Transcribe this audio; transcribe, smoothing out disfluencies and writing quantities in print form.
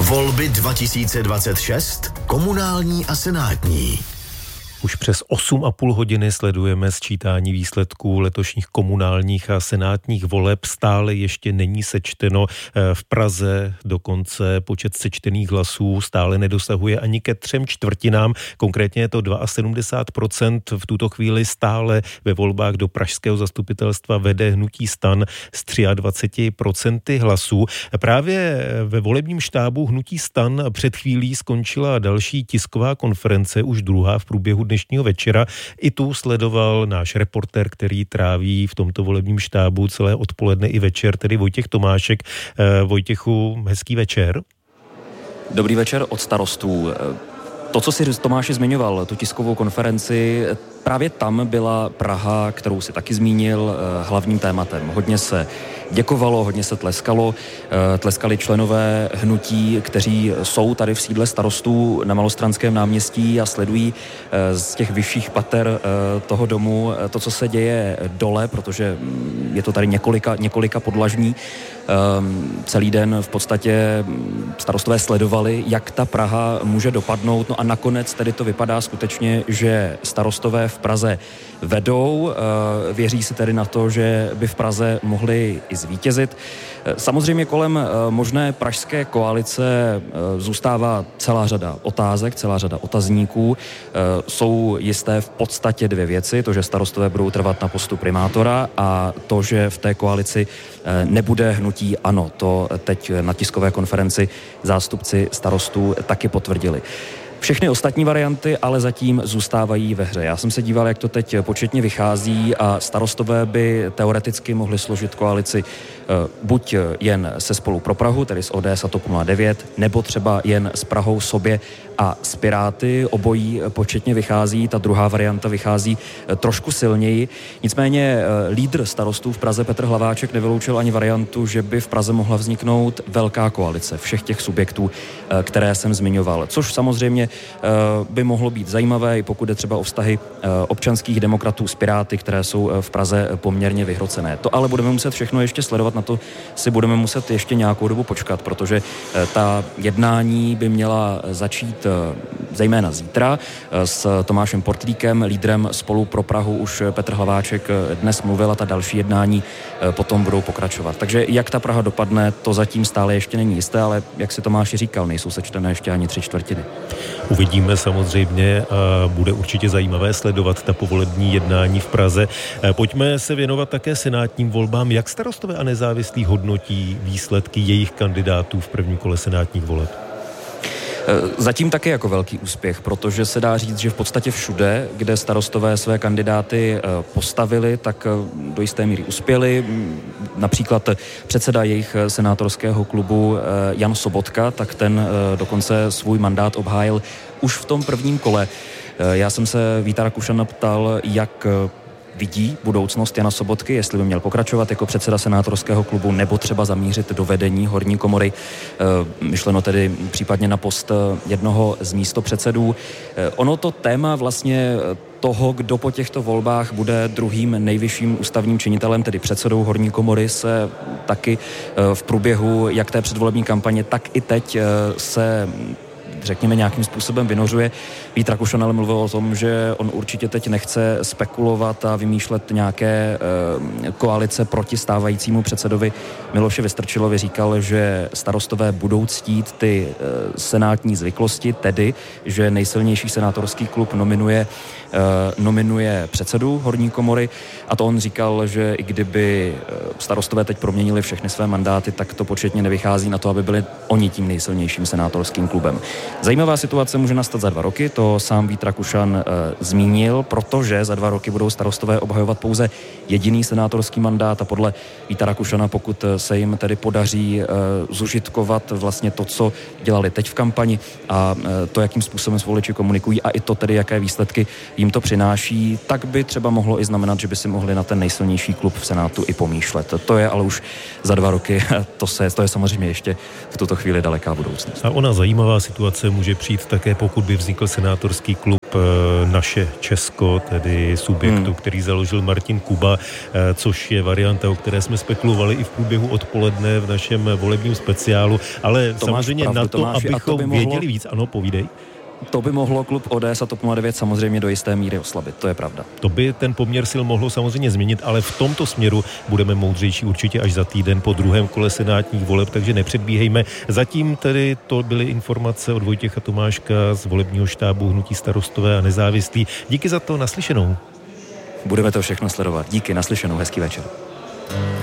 Volby 2026, komunální a senátní. Už přes 8,5 hodiny sledujeme sčítání výsledků letošních komunálních a senátních voleb. Stále ještě není sečteno. V Praze dokonce počet sečtených hlasů stále nedosahuje ani ke 3/4. Konkrétně je to 72%. V tuto chvíli stále ve volbách do pražského zastupitelstva vede hnutí STAN s 23% hlasů. Právě ve volebním štábu hnutí STAN před chvílí skončila další tisková konference, už druhá v průběhu dnešního večera. I tu sledoval náš reportér, který tráví v tomto volebním štábu celé odpoledne i večer, tedy Vojtěch Tomášek. Vojtěchu, hezký večer. Dobrý večer od starostů. To, co si Tomáši zmiňoval, tu tiskovou konferenci, právě tam byla Praha, kterou si taky zmínil, hlavním tématem. Hodně se děkovalo, hodně se tleskalo. Tleskali členové hnutí, kteří jsou tady v sídle starostů na Malostranském náměstí a sledují z těch vyšších pater toho domu to, co se děje dole, protože je to tady několika podlažní. Celý den v podstatě starostové sledovali, jak ta Praha může dopadnout. No a nakonec tedy to vypadá skutečně, že starostové v Praze vedou. Věří si tedy na to, že by v Praze mohli i zvítězit. Samozřejmě kolem možné pražské koalice zůstává celá řada otázek, celá řada otazníků. Jsou jisté v podstatě dvě věci. To, že starostové budou trvat na postu primátora, a to, že v té koalici nebude hnutí ANO. To teď na tiskové konferenci zástupci starostů taky potvrdili. Všechny ostatní varianty ale zatím zůstávají ve hře. Já jsem se díval, jak to teď početně vychází, a starostové by teoreticky mohli složit koalici buď jen se Spolu pro Prahu, tedy s ODS a TOP 09, nebo třeba jen s Prahou sobě a s Piráty. Obojí početně vychází, ta druhá varianta vychází trošku silněji. Nicméně lídr starostů v Praze Petr Hlaváček nevyloučil ani variantu, že by v Praze mohla vzniknout velká koalice všech těch subjektů, které jsem zmiňoval. Což samozřejmě by mohlo být zajímavé, i pokud je třeba o vztahy občanských demokratů s Piráty, které jsou v Praze poměrně vyhrocené. To ale budeme muset všechno ještě sledovat, na to si budeme muset ještě nějakou dobu počkat, protože ta jednání by měla začít zejména zítra. S Tomášem Portlíkem, lídrem Spolu pro Prahu, už Petr Hlaváček dnes mluvil a ta další jednání potom budou pokračovat. Takže jak ta Praha dopadne, to zatím stále ještě není jisté, ale jak si Tomáš říkal, nejsou sečtené ještě ani 3/4. Uvidíme samozřejmě, a bude určitě zajímavé sledovat ta povolební jednání v Praze. Pojďme se věnovat také senátním volbám. Jak starostové a nezávislí hodnotí výsledky jejich kandidátů v prvním kole senátních voleb? Zatím taky jako velký úspěch, protože se dá říct, že v podstatě všude, kde starostové své kandidáty postavili, tak do jisté míry uspěli. Například předseda jejich senátorského klubu Jan Sobotka, tak ten dokonce svůj mandát obhájil už v tom prvním kole. Já jsem se Víta Rakušana ptal, jak vidí budoucnost Jana Sobotky, jestli by měl pokračovat jako předseda senátorského klubu nebo třeba zamířit do vedení horní komory, myšleno tedy případně na post jednoho z místopředsedů. Ono to téma vlastně toho, kdo po těchto volbách bude druhým nejvyšším ústavním činitelem, tedy předsedou horní komory, se taky v průběhu jak té předvolební kampaně, tak i teď se řekněme nějakým způsobem vynořuje. Vít Rakušan ale mluvil o tom, že on určitě teď nechce spekulovat a vymýšlet nějaké koalice proti stávajícímu předsedovi Miloši Vystrčilovi. Říkal, že starostové budou ctít ty senátní zvyklosti, tedy, že nejsilnější senátorský klub nominuje předsedu horní komory, a to on říkal, že i kdyby starostové teď proměnili všechny své mandáty, tak to početně nevychází na to, aby byli oni tím nejsilnějším senátorským klubem. Zajímavá situace může nastat za 2 roky, to sám Vít Rakušan zmínil, protože za 2 roky budou starostové obhajovat pouze jediný senátorský mandát a podle Víta Rakušana, pokud se jim tedy podaří zužitkovat vlastně to, co dělali teď v kampani a to, jakým způsobem s voliči komunikují a i to tedy, jaké výsledky jim to přináší, tak by třeba mohlo i znamenat, že by si mohli na ten nejsilnější klub v Senátu i pomýšlet. To je ale už za 2 roky, to je samozřejmě ještě v tuto chvíli daleká budoucnost. A ona zajímavá situace informace může přijít také, pokud by vznikl senátorský klub Naše Česko, tedy subjektu, který založil Martin Kuba, což je varianta, o které jsme spekulovali i v průběhu odpoledne v našem volebním speciálu, ale samozřejmě na to, abychom věděli víc, ano, povídej. To by mohlo klub ODS a TOP 09 samozřejmě do jisté míry oslabit, to je pravda. To by ten poměr sil mohlo samozřejmě změnit, ale v tomto směru budeme moudřejší určitě až za týden po druhém kole senátních voleb, takže nepředbíhejme. Zatím tedy to byly informace od Vojtěcha Tomáška z volebního štábu Hnutí Starostové a nezávislí. Díky za to, naslyšenou. Budeme to všechno sledovat. Díky, naslyšenou, hezký večer.